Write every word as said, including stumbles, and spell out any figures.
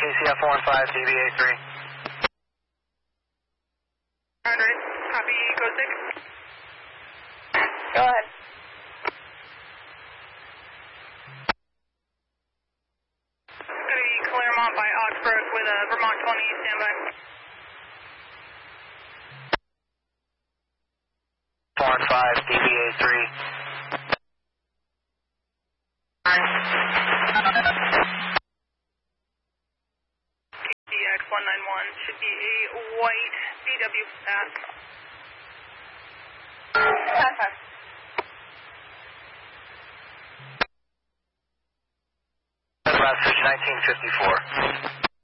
C F four one five, D B A three. one hundred, copy, code six. Go ahead. Going to be Claremont by Oxbrook with a Vermont twenty, standby. four one five, D B A three. K D X one nine one should be a white B W pass. Contact. Last nineteen fifty-four.